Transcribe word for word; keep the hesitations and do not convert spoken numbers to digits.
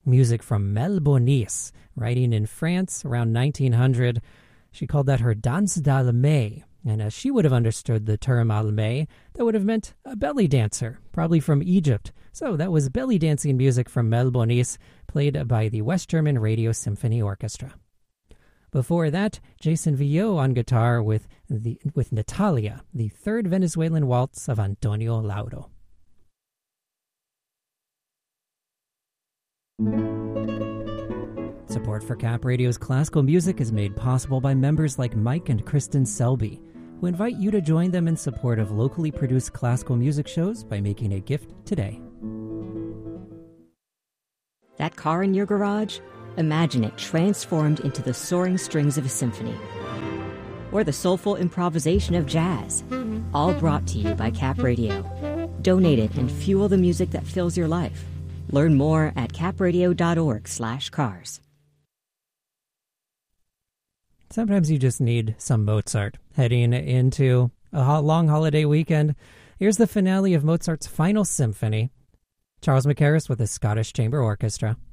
music from Mel Bonis, writing in France around nineteen hundred. She called that her danse d'Allemé, and as she would have understood the term Allemé, that would have meant a belly dancer, probably from Egypt. So that was belly dancing music from Mel Bonis, played by the West German Radio Symphony Orchestra. Before that, Jason Villot on guitar with the with Natalia, the third Venezuelan waltz of Antonio Lauro. Support for Cap Radio's classical music is made possible by members like Mike and Kristen Selby, who invite you to join them in support of locally produced classical music shows by making a gift today. That car in your garage? Imagine it transformed into the soaring strings of a symphony. Or the soulful improvisation of jazz. All brought to you by Cap Radio. Donate it and fuel the music that fills your life. Learn more at capradio.org slash cars. Sometimes you just need some Mozart. Heading into a long holiday weekend, here's the finale of Mozart's Final Symphony. Charles Mackerras with the Scottish Chamber Orchestra.